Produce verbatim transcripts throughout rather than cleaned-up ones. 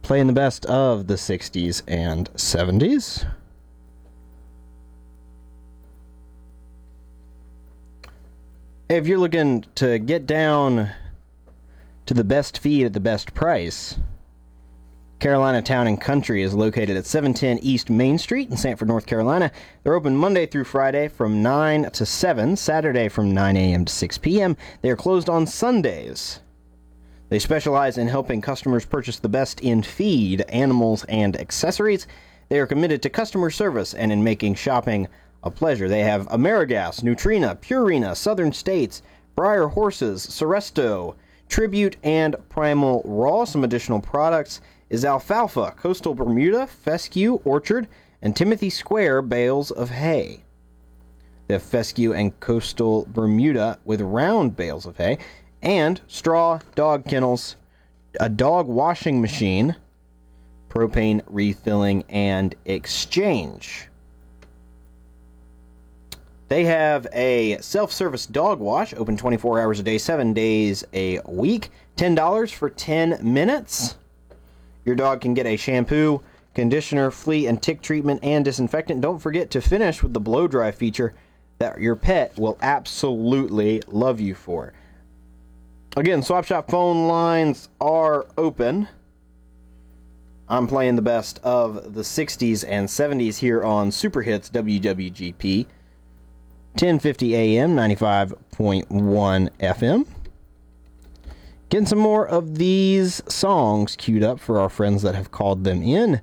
playing the best of the sixties and seventies. If you're looking to get down to the best feed at the best price, Carolina Town and Country is located at seven ten East Main Street in Sanford, North Carolina. They're open Monday through Friday from nine to seven, Saturday from nine a.m. to six p.m. They are closed on Sundays. They specialize in helping customers purchase the best in feed, animals, and accessories. They are committed to customer service and in making shopping a pleasure. They have Amerigas, Nutrina, Purina, Southern States, Breyer Horses, Seresto, Tribute, and Primal Raw. Some additional products is Alfalfa, Coastal Bermuda, Fescue, Orchard, and Timothy Square bales of hay. They have Fescue and Coastal Bermuda with round bales of hay, and straw dog kennels, a dog washing machine, propane refilling and exchange. They have a self-service dog wash, open twenty-four hours a day, seven days a week, ten dollars for ten minutes. Your dog can get a shampoo, conditioner, flea and tick treatment, and disinfectant. Don't forget to finish with the blow dry feature that your pet will absolutely love you for. Again, Swap Shop phone lines are open. I'm playing the best of the sixties and seventies here on Super Hits W W G P. ten fifty A M, ninety-five point one F M. Getting some more of these songs queued up for our friends that have called them in.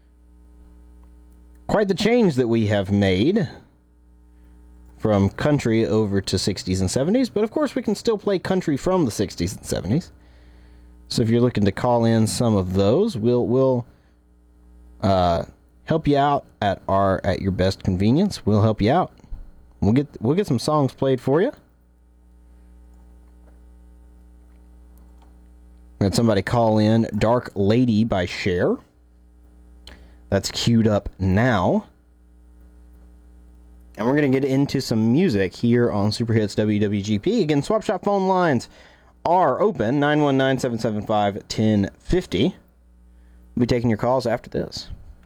Quite the change that we have made from country over to sixties and seventies, but of course we can still play country from the sixties and seventies. So if you're looking to call in some of those, we'll we'll uh, help you out at our at your best convenience. We'll help you out. We'll get we'll get some songs played for you. We had somebody call in Dark Lady by Cher. That's queued up now. And we're going to get into some music here on Super Hits W W G P. Again, Swap Shop phone lines are open, nine one nine, seven seven five, one zero five zero. We'll be taking your calls after this.